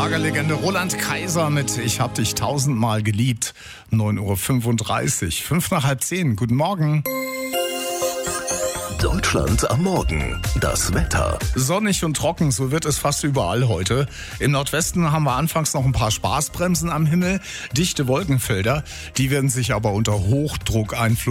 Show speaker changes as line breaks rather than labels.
Schlagerlegende Roland Kaiser mit Ich hab dich tausendmal geliebt. 9:35 Uhr, 5:30. Guten Morgen.
Deutschland am Morgen. Das Wetter.
Sonnig und trocken, so wird es fast überall heute. Im Nordwesten haben wir anfangs noch ein paar Spaßbremsen am Himmel. Dichte Wolkenfelder, die werden sich aber unter Hochdruckeinfluss